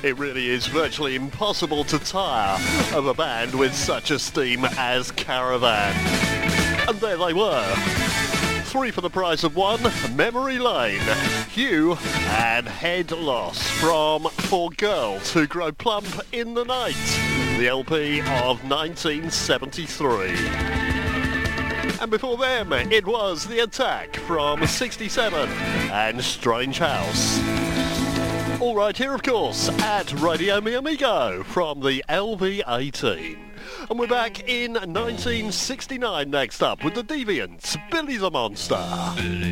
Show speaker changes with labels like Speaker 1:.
Speaker 1: It really is virtually impossible to tire of a band with such esteem as Caravan. And there they were. 3 for the price of 1, Memory Lane, Hugh and Head Loss from For Girls Who Grow Plump in the Night, the LP of 1973. And before them, it was The Attack from 67 and Strange House. All right here, of course, at Radio Mi Amigo from the LV18. And we're back in 1969 next up with the Deviants, Billy the Monster.